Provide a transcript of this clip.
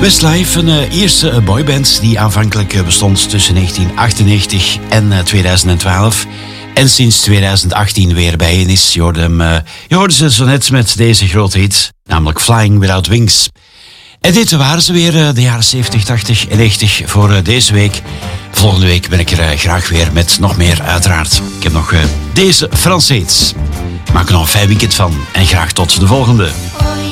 Westlife, een Ierse boyband die aanvankelijk bestond tussen 1998 en 2012. En sinds 2018 weer bijeen is. Je hoorde ze zo net met deze grote hit, namelijk Flying Without Wings. En dit waren ze weer, de jaren 70, 80 en 90 voor deze week. Volgende week ben ik er graag weer met nog meer uiteraard. Ik heb nog deze Franse hits. Maak er nog een fijn weekend van en graag tot de volgende. Hoy